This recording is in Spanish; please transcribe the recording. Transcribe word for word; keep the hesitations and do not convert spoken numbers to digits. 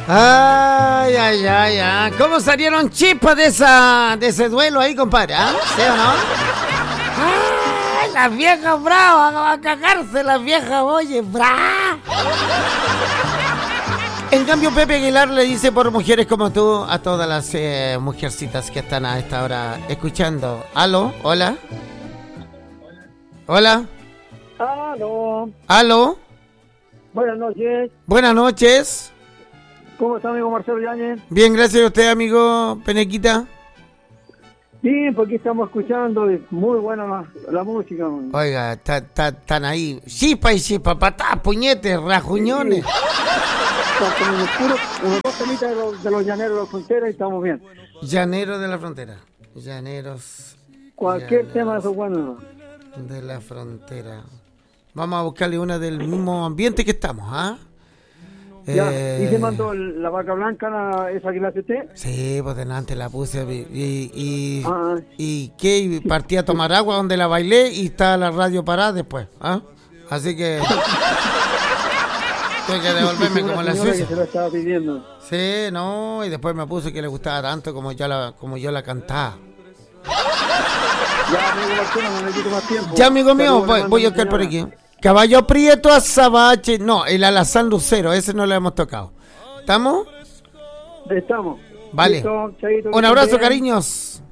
Ay, ay, ay, ay. ¿Cómo salieron chispas de esa, de ese duelo ahí, compadre? ¿Ah? ¿Sí o no? Ay, las viejas bravas, a cagarse las viejas, oye, bravas. En cambio, Pepe Aguilar le dice por mujeres como tú a todas las eh, mujercitas que están a esta hora escuchando. ¿Aló? ¿Hola? ¿Hola? ¿Aló? ¿Aló? Buenas noches. Buenas noches. ¿Cómo está, amigo Marcelo Yáñez? Bien, gracias a usted, amigo Penequita. Bien, porque estamos escuchando, es muy buena la, la música. Man. Oiga, están ahí, chispa y chispa, patá, puñetes, rajuñones. Sí. Con unos puros, unos dos temitas de los, de los llaneros de la frontera y estamos bien. Llaneros de la frontera. Llaneros. Cualquier llaneros tema de esos buenos. de la frontera. Vamos a buscarle una del mismo ambiente que estamos, ¿ah? Ya, eh... ¿y se mandó la vaca blanca, la, esa que la hace usted? Sí, pues delante la puse y... ¿Y, ah, y qué? Y partí a tomar agua donde la bailé y está la radio parada después, ¿ah? Así que... Tuve que devolverme como la suiza. Se lo estaba pidiendo. Sí, no, y después me puse que le gustaba tanto como yo la, como yo la cantaba. Ya, amigo Marcelo, no me quito más tiempo. Ya, amigo mío, voy, voy a buscar por aquí. Caballo Prieto, Azabache. No, el Alazán Lucero, ese no lo hemos tocado. ¿Estamos? Estamos. Vale. Listo, chaito, un abrazo, bien. cariños.